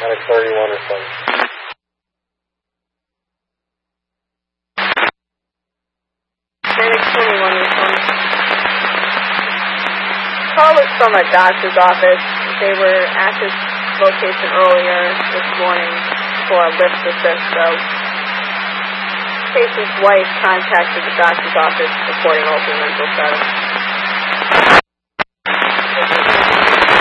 Medic 31 or something. Medic 21 or something. Call was from a doctor's office. They were at this location earlier this morning for a lift assist, so patient's wife contacted the doctor's office reporting open mental status.